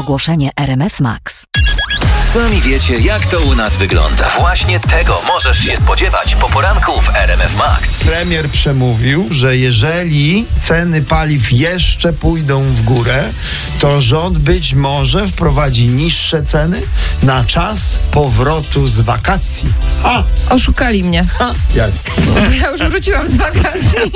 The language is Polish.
Ogłoszenie RMF Max. Sami wiecie, jak to u nas wygląda. Właśnie tego możesz się spodziewać po poranku w RMF Max. Premier przemówił, że jeżeli ceny paliw jeszcze pójdą w górę, to rząd być może wprowadzi niższe ceny na czas powrotu z wakacji. Oszukali mnie. Jak? Bo ja już wróciłam z wakacji.